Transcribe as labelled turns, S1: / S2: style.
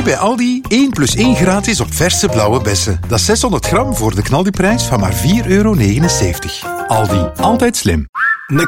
S1: bij Aldi 1 plus 1 gratis op verse blauwe bessen. Dat is 600 gram voor de knaldiprijs van maar €4,79. Aldi, altijd slim.